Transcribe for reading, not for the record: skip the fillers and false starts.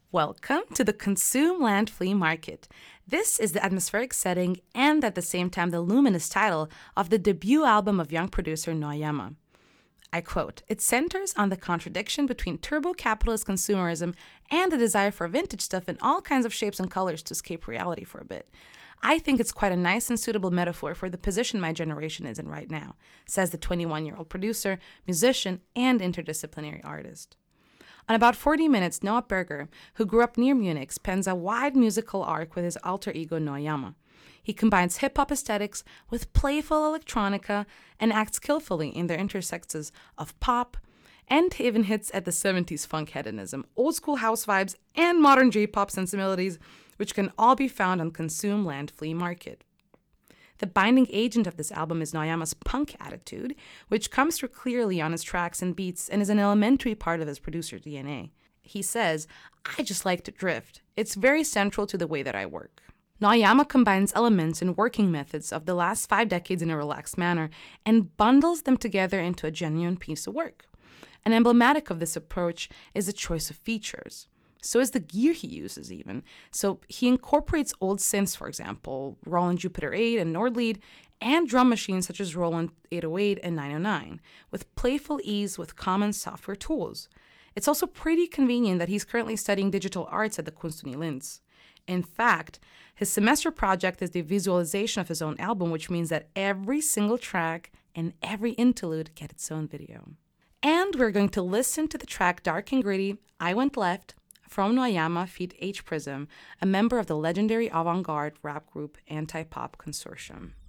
Welcome to the Consume Land Flea Market. This is the atmospheric setting and at the same time the luminous title of the debut album of young producer Noyama. I quote, "It centers on the contradiction between turbo-capitalist consumerism and the desire for vintage stuff in all kinds of shapes and colors to escape reality for a bit. I think it's quite a nice and suitable metaphor for the position my generation is in right now," says the 21-year-old producer, musician, and interdisciplinary artist. On About 40 Minutes, Noah Berger, who grew up near Munich, spends a wide musical arc with his alter ego Noyama. He combines hip-hop aesthetics with playful electronica and acts skillfully in their intersections of pop, and even hits at the 70s funk hedonism, old-school house vibes, and modern J-pop sensibilities, which can all be found on Consume Land Flea Market. The binding agent of this album is Noyama's punk attitude, which comes through clearly on his tracks and beats and is an elementary part of his producer DNA. He says, "I just like to drift. It's very central to the way that I work." Noyama combines elements and working methods of the last 5 decades in a relaxed manner and bundles them together into a genuine piece of work. And emblematic of this approach is the choice of features. So is the gear he uses even. So he incorporates old synths, for example, Roland Jupiter 8 and Nordlead, and drum machines such as Roland 808 and 909, with playful ease with common software tools. It's also pretty convenient that he's currently studying digital arts at the Kunstuni Linz. In fact, his semester project is the visualization of his own album, which means that every single track and every interlude get its own video. And we're going to listen to the track Dark and Gritty, I Went Left, from Noyama feat. H. Prism, a member of the legendary avant-garde rap group Anti-Pop Consortium.